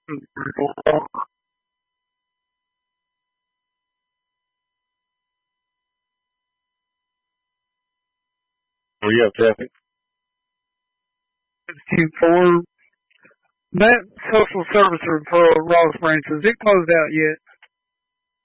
Oh, yeah, traffic. Q4. That social service for Ross Branch, is it closed out yet?